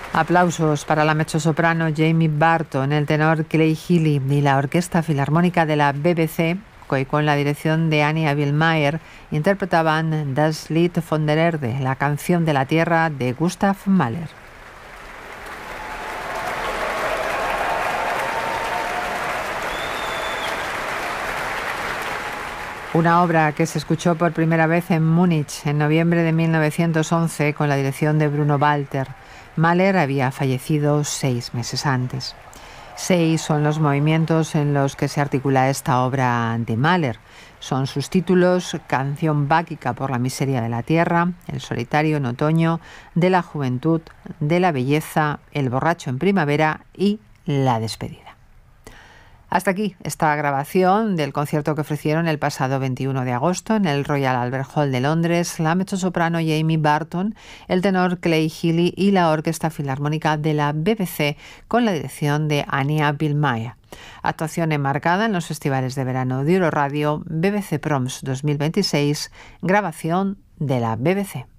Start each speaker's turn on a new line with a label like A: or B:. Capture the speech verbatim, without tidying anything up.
A: Aplausos para la mezzosoprano Jamie Barton, el tenor Clay Healy y la Orquesta Filarmónica de la B B C, que con la dirección de Anja Billmeier interpretaban Das Lied von der Erde, la canción de la tierra de Gustav Mahler. Una obra que se escuchó por primera vez en Múnich en noviembre de mil novecientos once con la dirección de Bruno Walter. Mahler había fallecido seis meses antes. Seis son los movimientos en los que se articula esta obra de Mahler. Son sus títulos: Canción báquica por la miseria de la tierra, El solitario en otoño, De la juventud, De la belleza, El borracho en primavera y La despedida. Hasta aquí esta grabación del concierto que ofrecieron el pasado veintiuno de agosto en el Royal Albert Hall de Londres la mezzosoprano Jamie Barton, el tenor Clay Healy y la Orquesta Filarmónica de la B B C con la dirección de Anja Billmeier. Actuación enmarcada en los festivales de verano de Euroradio, B B C Proms dos mil veintiséis, grabación de la B B C.